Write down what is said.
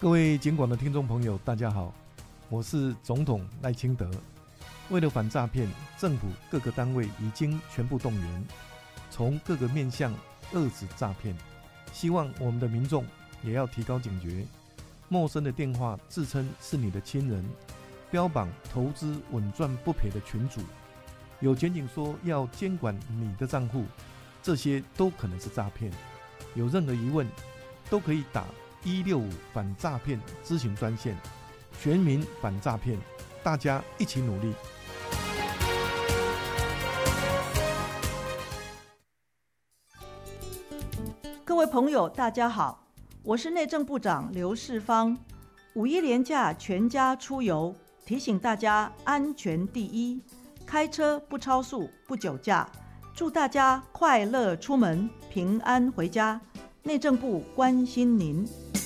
各位警广的听众朋友，大家好，我是总统赖清德。为了反诈骗，政府各个单位已经全部动员，从各个面向遏止诈骗。希望我们的民众也要提高警觉，陌生的电话自称是你的亲人，标榜投资稳赚不赔的群组，有检警说要监管你的账户，这些都可能是诈骗。有任何疑问，都可以打165反诈骗咨询专线，全民反诈骗，大家一起努力。 各位朋友，大家好，我是内政部长刘世芳。5·1连假全家出游，提醒大家安全第一，开车不超速、不酒驾，祝大家快乐出门，平安回家。内政部关心您。